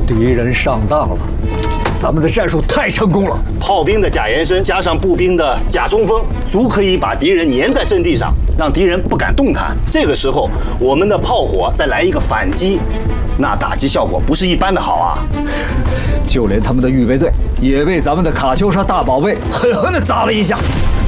敌人上当了，咱们的战术太成功了。 炮兵的假延伸加上步兵的假冲锋，足可以把敌人粘在阵地上，让敌人不敢动弹。这个时候，我们的炮火再来一个反击，那打击效果不是一般的好啊！ 就连他们的预备队也被咱们的卡秋莎大宝贝狠狠地砸了一下。